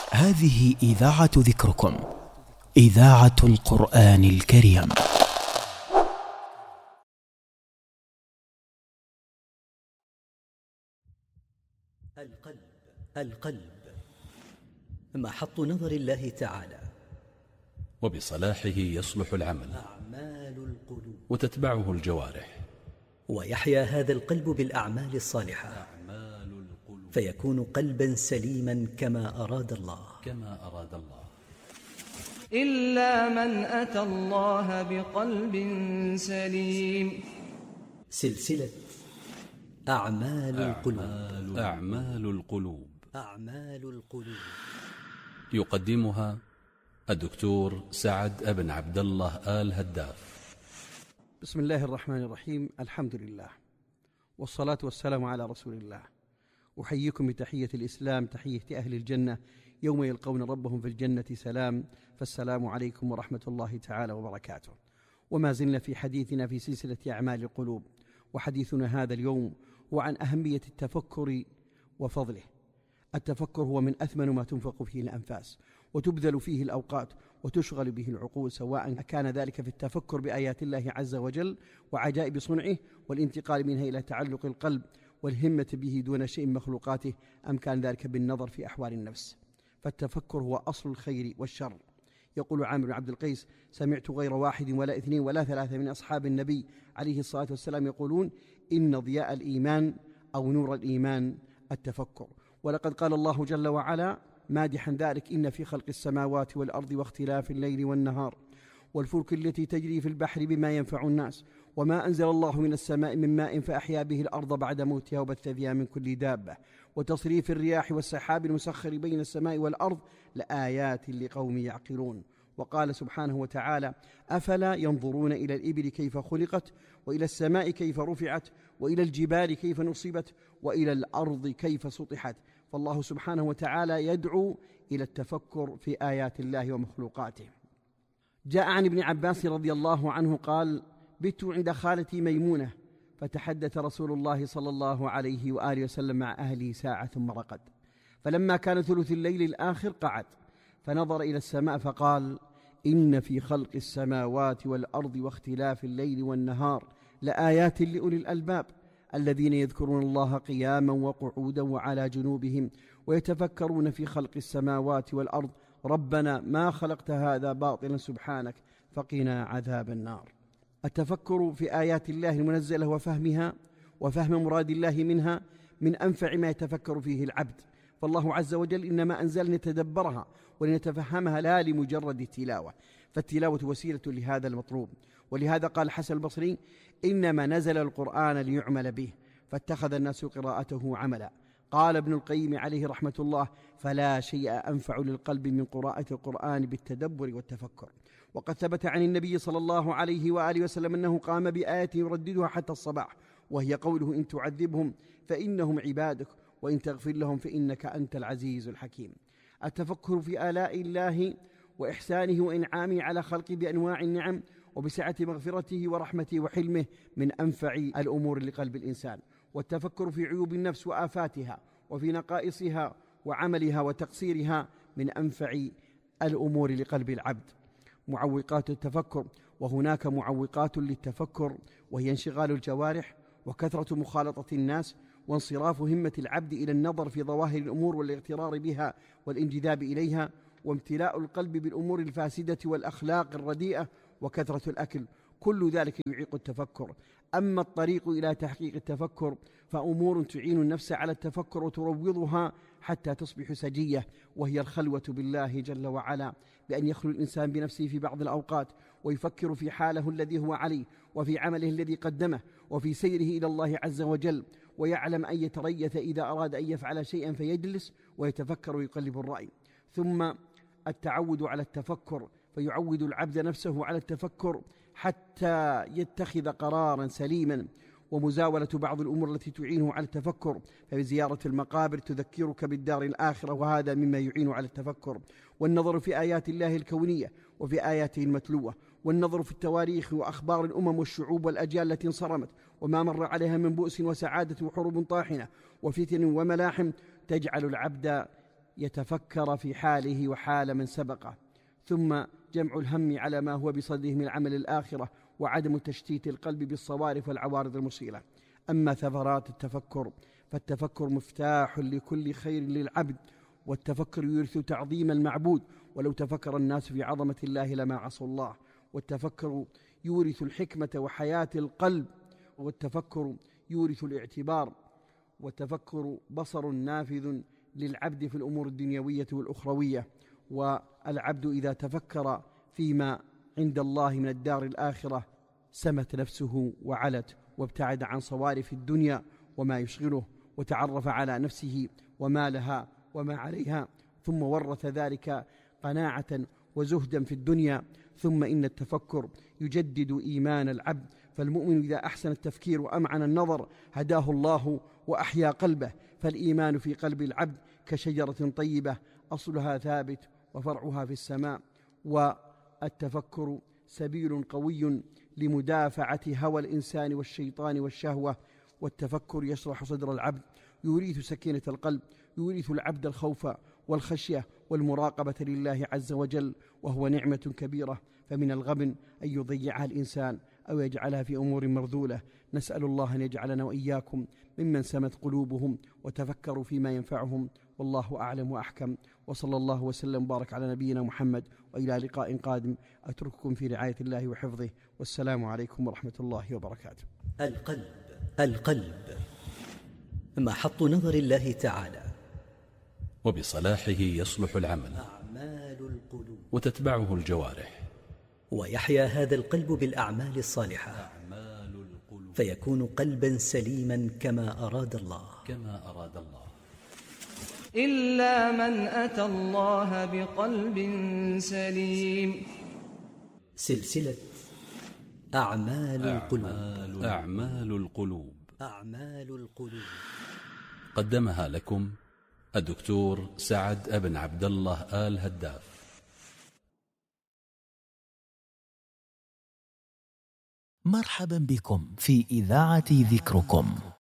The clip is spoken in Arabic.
هذه إذاعة ذكركم، إذاعة القرآن الكريم. القلب محط نظر الله تعالى، وبصلاحه يصلح العمل أعمال القلوب، وتتبعه الجوارح، ويحيا هذا القلب بالأعمال الصالحة، فيكون قلبا سليما كما أراد الله. إلا من أتى الله بقلب سليم. سلسلة أعمال القلوب. يقدمها الدكتور سعد بن عبد الله آل هداف. بسم الله الرحمن الرحيم. الحمد لله والصلاة والسلام على رسول الله. أحييكم بتحية الإسلام، تحية أهل الجنة يوم يلقون ربهم في الجنة سلام، فالسلام عليكم ورحمة الله تعالى وبركاته. وما زلنا في حديثنا في سلسلة أعمال القلوب، وحديثنا هذا اليوم هو عن أهمية التفكر وفضله. التفكر هو من أثمن ما تنفق فيه الأنفاس وتبذل فيه الأوقات وتشغل به العقول، سواء كان ذلك في التفكر بآيات الله عز وجل وعجائب صنعه والانتقال منها إلى تعلق القلب والهمة به دون شيء مخلوقاته، أم كان ذلك بالنظر في أحوال النفس. فالتفكر هو أصل الخير والشر. يقول عامر بن عبد القيس: سمعت غير واحد ولا اثنين ولا ثلاثة من أصحاب النبي عليه الصلاة والسلام يقولون: إن ضياء الإيمان أو نور الإيمان التفكر. ولقد قال الله جل وعلا مادحا ذلك: إن في خلق السماوات والأرض واختلاف الليل والنهار والفلك التي تجري في البحر بما ينفع الناس وما أنزل الله من السماء من ماء فأحيا به الأرض بعد موتها وبث فيها من كل دابة وتصريف الرياح والسحاب المسخر بين السماء والأرض لآيات لقوم يعقلون. وقال سبحانه وتعالى: أفلا ينظرون إلى الإبل كيف خلقت وإلى السماء كيف رفعت وإلى الجبال كيف نصبت وإلى الأرض كيف سطحت. فالله سبحانه وتعالى يدعو إلى التفكر في آيات الله ومخلوقاته. جاء عن ابن عباس رضي الله عنه قال: بت عند خالتي ميمونة، فتحدث رسول الله صلى الله عليه وآله وسلم مع أهله ساعة ثم رقد، فلما كان ثلث الليل الآخر قعد فنظر إلى السماء فقال: إن في خلق السماوات والأرض واختلاف الليل والنهار لآيات لأولي الألباب الذين يذكرون الله قياما وقعودا وعلى جنوبهم ويتفكرون في خلق السماوات والأرض ربنا ما خلقت هذا باطلا سبحانك فقنا عذاب النار. التفكر في آيات الله المنزلة وفهمها وفهم مراد الله منها من أنفع ما يتفكر فيه العبد، فالله عز وجل إنما أنزل لنتدبرها ولنتفهمها لا لمجرد التلاوة، فالتلاوة وسيلة لهذا المطلوب. ولهذا قال الحسن البصري: إنما نزل القرآن ليعمل به فاتخذ الناس قراءته عملا. قال ابن القيم عليه رحمة الله: فلا شيء أنفع للقلب من قراءة القرآن بالتدبر والتفكر. وقد ثبت عن النبي صلى الله عليه وآله وسلم أنه قام بآية يرددها حتى الصباح، وهي قوله: إن تعذبهم فإنهم عبادك وإن تغفر لهم فإنك أنت العزيز الحكيم. التفكر في آلاء الله وإحسانه وإنعامه على خلقه بأنواع النعم وبسعة مغفرته ورحمته وحلمه من أنفع الأمور لقلب الإنسان. والتفكر في عيوب النفس وآفاتها وفي نقائصها وعملها وتقصيرها من أنفع الأمور لقلب العبد. معوقات التفكر: وهناك معوقات للتفكر، وهي انشغال الجوارح وكثرة مخالطة الناس وانصراف همة العبد إلى النظر في ظواهر الأمور والاغترار بها والانجذاب إليها، وامتلاء القلب بالأمور الفاسدة والأخلاق الرديئة وكثرة الأكل، كل ذلك يعيق التفكر. أما الطريق إلى تحقيق التفكر فأمور تعين النفس على التفكر وتروضها حتى تصبح سجية، وهي الخلوة بالله جل وعلا، بأن يخلو الإنسان بنفسه في بعض الأوقات ويفكر في حاله الذي هو عليه وفي عمله الذي قدمه وفي سيره إلى الله عز وجل، ويعلم أن يتريث إذا أراد أن يفعل شيئا فيجلس ويتفكر ويقلب الرأي. ثم التعود على التفكر، فيعود العبد نفسه على التفكر حتى يتخذ قرارا سليما. ومزاولة بعض الأمور التي تعينه على التفكر، فزيارة المقابر تذكرك بالدار الآخرة وهذا مما يعين على التفكر. والنظر في آيات الله الكونية وفي آياته المتلوة، والنظر في التواريخ وأخبار الأمم والشعوب والأجيال التي انصرمت وما مر عليها من بؤس وسعادة وحروب طاحنة وفتن وملاحم، تجعل العبد يتفكر في حاله وحال من سبقه. ثم جمع الهم على ما هو بصدده من عمل الآخرة، وعدم تشتيت القلب بالصوارف والعوارض المسيلة. أما ثمرات التفكر فالتفكر مفتاح لكل خير للعبد، والتفكر يورث تعظيم المعبود، ولو تفكر الناس في عظمة الله لما عصوا الله. والتفكر يورث الحكمة وحياة القلب، والتفكر يورث الاعتبار. والتفكر بصر نافذ للعبد في الأمور الدنيوية والأخروية، والعبد إذا تفكر فيما عند الله من الدار الآخرة سمت نفسه وعلت، وابتعد عن صوارف الدنيا وما يشغله، وتعرف على نفسه وما لها وما عليها، ثم ورث ذلك قناعة وزهدا في الدنيا. ثم إن التفكر يجدد إيمان العبد، فالمؤمن إذا أحسن التفكير وأمعن النظر هداه الله وأحيا قلبه. فالإيمان في قلب العبد كشجرة طيبة أصلها ثابت وفرعها في السماء. والتفكر سبيل قوي لمدافعة هوى الإنسان والشيطان والشهوة. والتفكر يشرح صدر العبد، يورث سكينة القلب، يورث العبد الخوف والخشية والمراقبة لله عز وجل، وهو نعمة كبيرة، فمن الغبن أن يضيعها الإنسان أو يجعلها في أمور مرذولة. نسأل الله أن يجعلنا وإياكم ممن سمت قلوبهم وتفكروا فيما ينفعهم، والله أعلم وأحكم. وصلى الله وسلم وبارك على نبينا محمد، وإلى لقاء قادم أترككم في رعاية الله وحفظه، والسلام عليكم ورحمة الله وبركاته. القلب محط نظر الله تعالى، وبصلاحه يصلح العمل، أعمال القلوب، وتتبعه الجوارح، ويحيا هذا القلب بالأعمال الصالحة، فيكون قلبا سليما كما أراد الله. إلا من أتى الله بقلب سليم. سلسلة أعمال القلوب قدمها لكم الدكتور سعد بن عبد الله آل هداف. مرحبا بكم في إذاعة ذكركم.